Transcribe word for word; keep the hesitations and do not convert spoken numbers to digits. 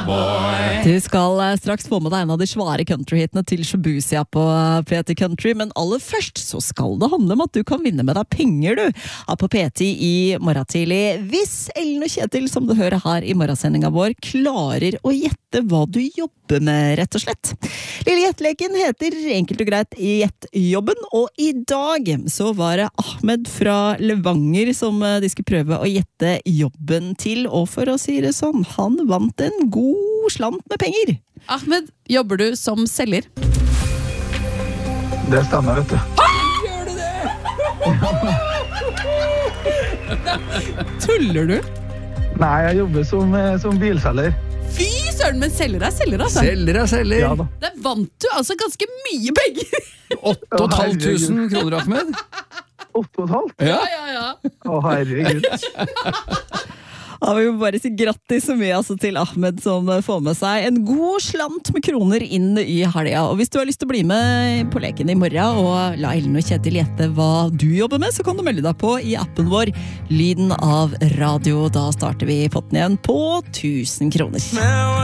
boy. Du skal straks få med deg en av de svære countryhitene til Shabusia på P T Country, men aller først så skal det handle om at du kan vinne med deg penger, du, her på P T i morgen tidlig. Hvis Ellen og Kjetil, som du hører her i morgensendinga vår, klarer å gjette hva du jobber med, rett og slett. Lille gjetteleken heter enkelt og greit Gjettjobben, og i dag så var det Ahmed fra Levanger som de skulle prøve å gjette jobben til, og for å si det sånn, han vant en god slant med penger. Ahmed, jobber du som selger? Det stemmer, vet du. Gjør du det? Tuller du? Nei, jeg jobber som, eh, som bilselger. Fy søren, men selger er selger, altså. Selger er selger. Ja da. Der vant du altså ganske mye penger. åtte og et halvt tusen kroner, Ahmed. Åtte og et halvt? Ja. Ja, ja, ja. Å, herregud. Ja, vi må bare si grattis så mye altså, til Ahmed som får med seg en god slant med kroner inn i helga. Og hvis du har lyst til å bli med på leken i morgen og la Ellen og Kjetil gjette hva du jobber med, så kan du melde deg på i appen vår Lyden av radio. Da starter vi potten igjen på tusen kroner.